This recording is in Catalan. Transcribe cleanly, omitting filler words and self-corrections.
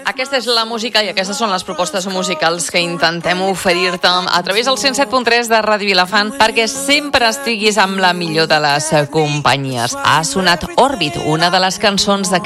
Aquesta és la música i aquestes són les propostes musicals que intentem oferir-te a través del 107.3 de Ràdio Vilafant perquè sempre estiguis amb la millor de les companyies. Ha sonat Òrbit, una de les cançons de